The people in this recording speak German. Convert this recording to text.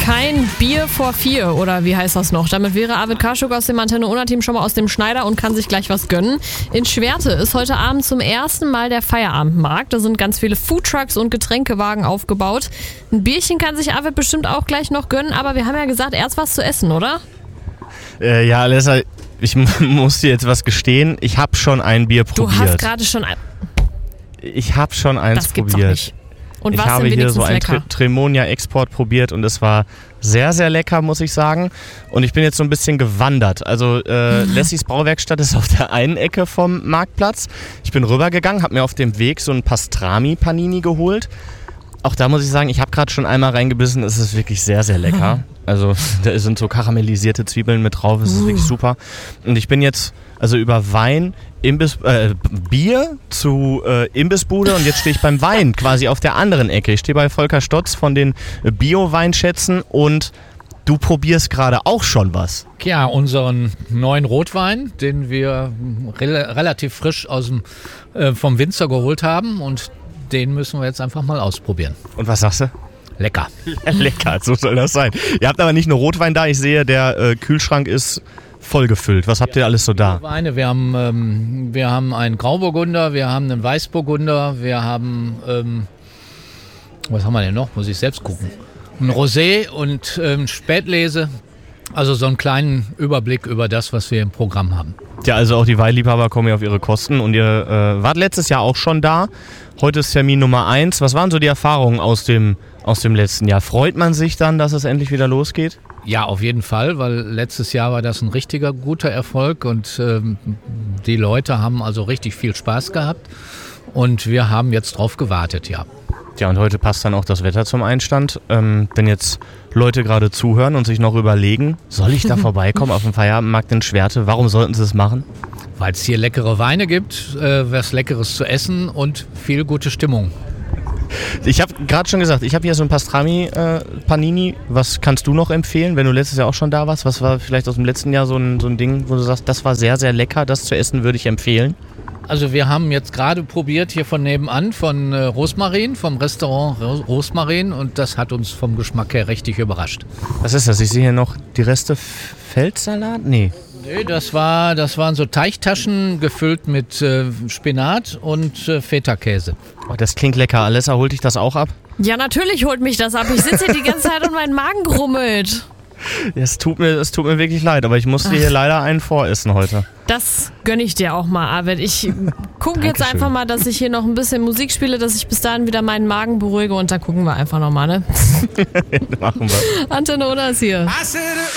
Kein Bier vor 4 oder wie heißt das noch? Damit wäre Arvid Kaschuk aus dem Antenne-Ona-Team schon mal aus dem Schneider und kann sich gleich was gönnen. In Schwerte ist heute Abend zum ersten Mal der Feierabendmarkt. Da sind ganz viele Foodtrucks und Getränkewagen aufgebaut. Ein Bierchen kann sich Arvid bestimmt auch gleich noch gönnen, aber wir haben ja gesagt, erst was zu essen, oder? Ja, Alessa, ich muss dir jetzt was gestehen. Ich habe schon ein Bier probiert. Du hast gerade schon Ich habe schon eins das gibt's probiert. Doch nicht. Und ich was habe denn hier so wenigstens ein lecker? Tremonia-Export probiert und es war sehr, sehr lecker, muss ich sagen. Und ich bin jetzt so ein bisschen gewandert. Also Lessys Brauwerkstatt ist auf der einen Ecke vom Marktplatz. Ich bin rübergegangen, habe mir auf dem Weg so ein Pastrami-Panini geholt. Auch da muss ich sagen, ich habe gerade schon einmal reingebissen. Es ist wirklich sehr, sehr lecker. Also da sind so karamellisierte Zwiebeln mit drauf. Es ist wirklich super. Und ich bin jetzt über Wein, Bier zu Imbissbude und jetzt stehe ich beim Wein quasi auf der anderen Ecke. Ich stehe bei Volker Stotz von den Bio-Weinschätzen und du probierst gerade auch schon was. Ja, unseren neuen Rotwein, den wir relativ frisch vom Winzer geholt haben und den müssen wir jetzt einfach mal ausprobieren. Und was sagst du? Lecker. Lecker, so soll das sein. Ihr habt aber nicht nur Rotwein da, ich sehe, der Kühlschrank ist vollgefüllt. Was habt ihr alles so da? Weine, wir haben einen Grauburgunder, wir haben einen Weißburgunder, wir haben, was haben wir denn noch? Muss ich selbst gucken. Ein Rosé und Spätlese. Also so einen kleinen Überblick über das, was wir im Programm haben. Ja, also auch die Weinliebhaber kommen ja auf ihre Kosten und ihr wart letztes Jahr auch schon da. Heute ist Termin Nummer 1. Was waren so die Erfahrungen aus dem letzten Jahr? Freut man sich dann, dass es endlich wieder losgeht? Ja, auf jeden Fall, weil letztes Jahr war das ein richtiger guter Erfolg und die Leute haben also richtig viel Spaß gehabt und wir haben jetzt drauf gewartet, ja. Ja, und heute passt dann auch das Wetter zum Einstand. Wenn jetzt Leute gerade zuhören und sich noch überlegen, soll ich da vorbeikommen auf dem Feierabendmarkt in Schwerte? Warum sollten sie es machen? Weil es hier leckere Weine gibt, was Leckeres zu essen und viel gute Stimmung. Ich habe gerade schon gesagt, ich habe hier so ein Pastrami-Panini. Was kannst du noch empfehlen, wenn du letztes Jahr auch schon da warst? Was war vielleicht aus dem letzten Jahr so ein Ding, wo du sagst, das war sehr, sehr lecker, das zu essen würde ich empfehlen? Also wir haben jetzt gerade probiert hier von nebenan von Rosmarin, vom Restaurant Rosmarin und das hat uns vom Geschmack her richtig überrascht. Was ist das? Ich sehe hier noch die Reste Feldsalat? Nee, das waren so Teigtaschen gefüllt mit Spinat und Feta-Käse. Oh, das klingt lecker. Alessa, holt dich das auch ab? Ja, natürlich holt mich das ab. Ich sitze hier die ganze Zeit und mein Magen grummelt. Es tut mir wirklich leid, aber ich musste hier leider einen voressen heute. Das gönne ich dir auch mal, Arvid. Ich gucke jetzt einfach mal, dass ich hier noch ein bisschen Musik spiele, dass ich bis dahin wieder meinen Magen beruhige und dann gucken wir einfach nochmal, ne? Machen wir. Antenne Ona ist hier.